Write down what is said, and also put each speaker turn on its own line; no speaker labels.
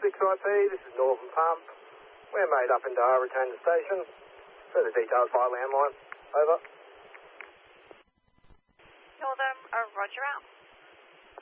6IP, this is Northern Pump. We're made up in Dar, return to station. Further details via landline. Over.
Northern, roger out.